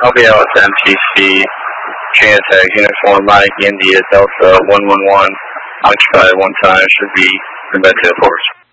I'll be out with MTC, Transtech, Uniform Mike, India, Delta 111, occupied 1 time, should be back to the force.